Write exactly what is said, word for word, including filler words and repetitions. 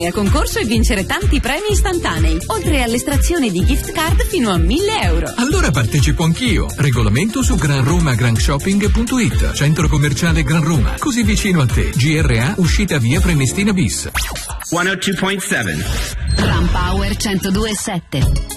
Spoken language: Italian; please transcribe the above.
a concorso e vincere tanti premi istantanei, oltre all'estrazione di gift card fino a mille euro. Allora partecipo anch'io. Regolamento su granromagrandshopping punto it. Centro commerciale Gran Roma, così vicino a te. G R A, uscita via Prenestina bis. centodue virgola sette Ram Power centodue e sette.